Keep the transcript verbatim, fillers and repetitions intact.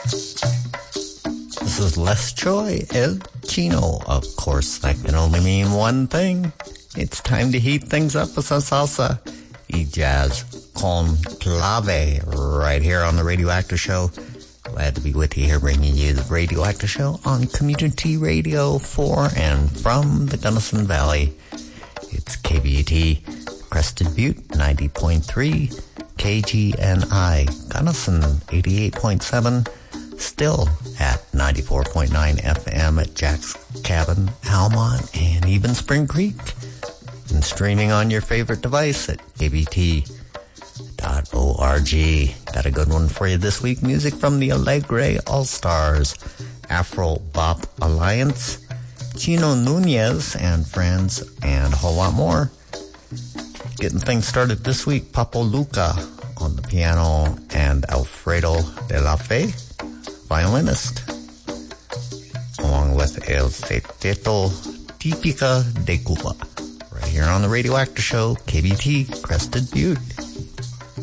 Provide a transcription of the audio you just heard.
This is Les Choi, El Chino. Of course, that can only mean one thing. It's time to heat things up with some salsa y jazz con clave right here on the Radioactive Show. Glad to be with you here, bringing you the Radioactive Show on Community Radio for and from the Gunnison Valley. It's K B T, Crested Butte, ninety point three, K G N I, Gunnison, eighty-eight point seven, still at ninety-four point nine F M at Jack's Cabin, Almont, and even Spring Creek, and streaming on your favorite device at K B T dot org. Got a good one for you this week. Music from the Alegre All-Stars, Afro Bop Alliance, Chino Nunez and friends, and a whole lot more. Getting things started this week, Papo Luca on the piano and Alfredo de la Fe, violinist, along with El Seteto Típica de Cuba, right here on the Radioactive Show, K B T, Crested Butte.